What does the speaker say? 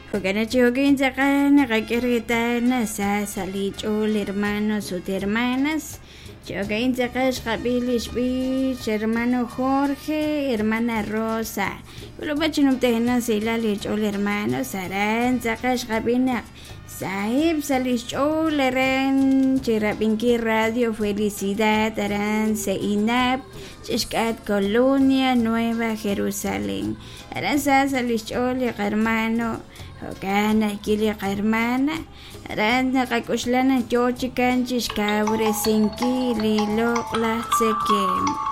Juganachukin sacana, caquerritana, salichul, hermanos, hermanas. Chocain sacash, capilis, bich, hermano Jorge, hermana Rosa. Lo bachinum tenas y la lichul, hermano Saran, sacash, capina. Sahib salichul, eren, chirapinki radio, felicidad, aran, seinap, chishkat, Colonia, Nueva Jerusalén. Aran salichul, hermano. Hokana kili hermana rana kakuslana chochikan chiskabre sinki lilo la sekem